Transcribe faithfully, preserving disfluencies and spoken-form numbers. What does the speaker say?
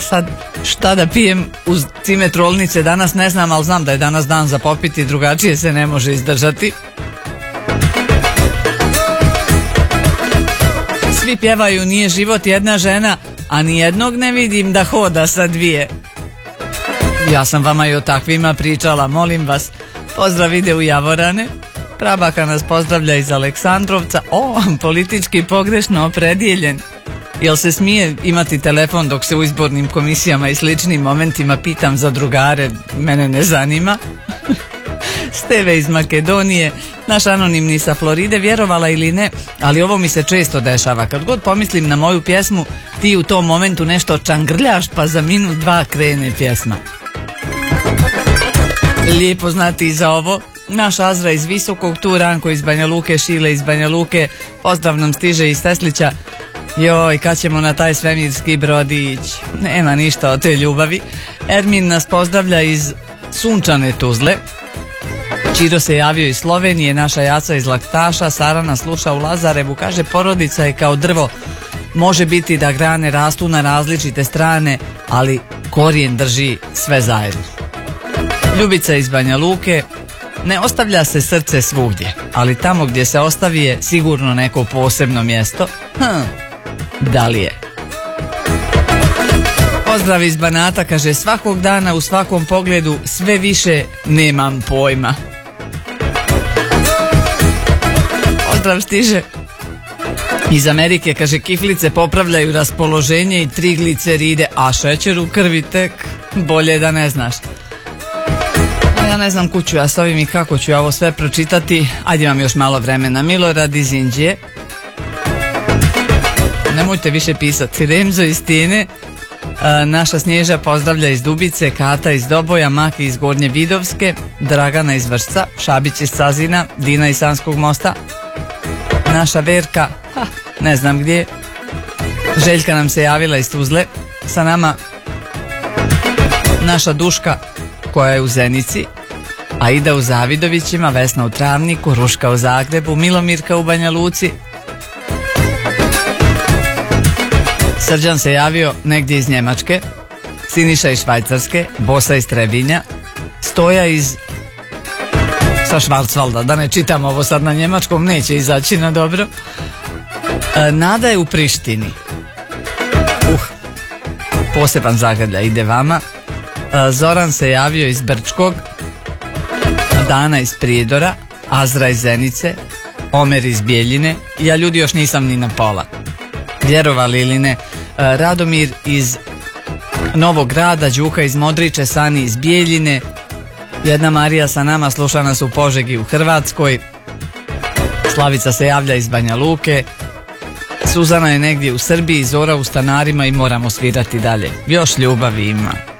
sad šta da pijem uz cimet rolnice danas ne znam, ali znam da je danas dan za popiti, drugačije se ne može izdržati. Svi pjevaju nije život jedna žena, a nijednog ne vidim da hoda sa dvije. Ja sam vama i o takvima pričala, molim vas. Pozdrav ide u Javorane. Prabaka nas pozdravlja iz Aleksandrovca. O, politički pogrešno opredijeljen. Jel se smije imati telefon dok se u izbornim komisijama i sličnim momentima pitam za drugare, mene ne zanima. Steve iz Makedonije, naš anonimni sa Floride, vjerovala ili ne, ali ovo mi se često dešava. Kad god pomislim na moju pjesmu, ti u tom momentu nešto čangrljaš, pa za minut dva krene pjesma. Lijepo znati i za ovo. Naš Azra iz Visokog, tu Ranko iz Banja Luke, Šile iz Banja Luke, pozdrav nam stiže iz Teslića. Joj, kad ćemo na taj svemirski brodić? Nema ništa od te ljubavi. Ermin nas pozdravlja iz sunčane Tuzle. Čiro se javio iz Slovenije, naša Jaca iz Laktaša, Sara nas sluša u Lazarevu, kaže porodica je kao drvo, može biti da grane rastu na različite strane, ali korijen drži sve zajedno. Ljubica iz Banja Luke, ne ostavlja se srce svugdje, ali tamo gdje se ostavi je sigurno neko posebno mjesto. Hm, da li je? Pozdrav iz Banata, kaže svakog dana u svakom pogledu sve više nemam pojma. Pozdrav stiže iz Amerike, kaže kiflice popravljaju raspoloženje i trigliceride, a šećer u krvi tek bolje da ne znaš. Ja ne znam kuću ja s ovim i kako ću ja ovo sve pročitati. Ajde, imam još malo vremena. Milorad iz Indije, nemojte više pisati. Remzo iz Tine, naša Snježa pozdravlja iz Dubice, Kata iz Doboja, Maki iz Gornje Vidovske, Dragana iz Vršca, Šabić iz Cazina, Dina iz Sanskog mosta, naša Verka, ha, ne znam gdje, Željka nam se javila iz Tuzle, sa nama naša Duška koja je u Zenici, Aida u Zavidovićima, Vesna u Travniku, Ruška u Zagrebu, Milomirka u Banja Luci. Srđan se javio negdje iz Njemačke, Siniša iz Švajcarske, Bosa iz Trebinja, Stoja iz sa Švarcvalda, da ne čitam ovo sad na njemačkom, neće izaći na dobro. E, Nada je u Prištini. Uh, poseban zagrlja ide vama. E, Zoran se javio iz Brčkog, Dana iz Prijedora, Azra iz Zenice, Omer iz Bijeljine. Ja ljudi još nisam ni na pola. Vjerovali ili ne, Radomir iz Novog Grada, Đuka iz Modriče, Sani iz Bijeljine, jedna Marija sa nama, sluša nas u Požegi u Hrvatskoj, Slavica se javlja iz Banja Luke, Suzana je negdje u Srbiji, Zora u Stanarima i moramo svirati dalje. Još ljubavi ima.